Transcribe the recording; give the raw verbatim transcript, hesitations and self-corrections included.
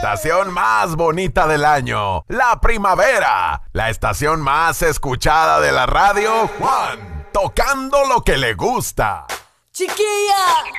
estación más bonita del año, la primavera, la estación más escuchada de la radio, Juan, tocando lo que le gusta. ¡Chiquilla!